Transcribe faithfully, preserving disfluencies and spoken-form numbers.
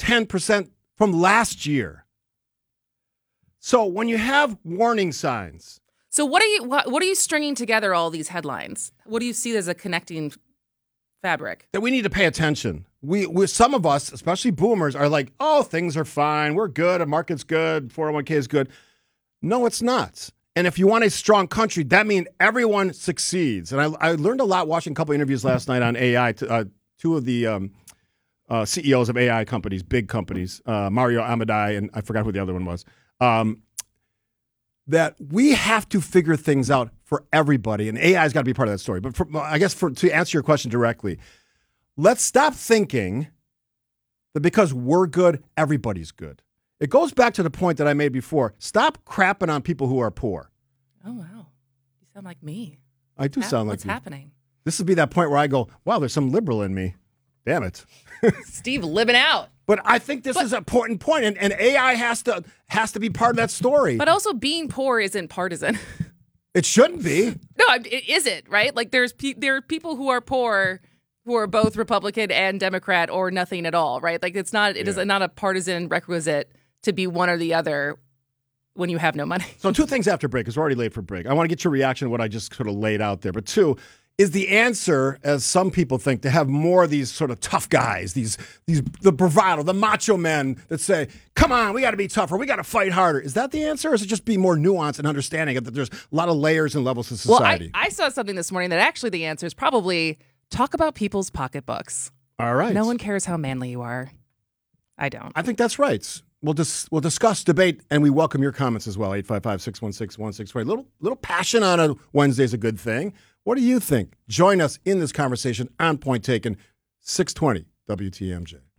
ten percent from last year. So when you have warning signs. So what are you what, what are you stringing together all these headlines? What do you see as a connecting fabric? That we need to pay attention. We, we some of us, especially boomers, are like, oh, things are fine. We're good. The market's good. four oh one k is good. No, it's not. And if you want a strong country, that means everyone succeeds. And I, I learned a lot watching a couple interviews last night on A I. To, uh, two of the um, uh, C E Os of A I companies, big companies, uh, Mario Amadei, and I forgot who the other one was, um, that we have to figure things out for everybody. And A I's got to be part of that story. But for, I guess for, to answer your question directly, let's stop thinking that because we're good, everybody's good. It goes back to the point that I made before. Stop crapping on people who are poor. Oh, wow. You sound like me. I do What's sound like What's you. happening? This would be that point where I go, wow, there's some liberal in me. Damn it. Steve living out. But I think this but, is an important point, and, and A I has to has to be part of that story. But also being poor isn't partisan. It shouldn't be. No, it isn't, right? Like there's pe- there are people who are poor who are both Republican and Democrat or nothing at all, right? Like it's not, it yeah. is not a partisan requisite to be one or the other when you have no money. So two things after break, because we're already late for break. I want to get your reaction to what I just sort of laid out there. But two, is the answer, as some people think, to have more of these sort of tough guys, these these the bravado, the macho men that say, come on, we got to be tougher, we got to fight harder. Is that the answer, or is it just be more nuanced and understanding that there's a lot of layers and levels to society? Well, I, I saw something this morning that actually the answer is probably talk about people's pocketbooks. All right. No one cares how manly you are. I don't. I think that's right. We'll dis- we'll discuss, debate, and we welcome your comments as well. eight five five, six one six, one six four eight. Little little passion on a Wednesday is a good thing. What do you think? Join us in this conversation on Point Taken, six twenty W T M J.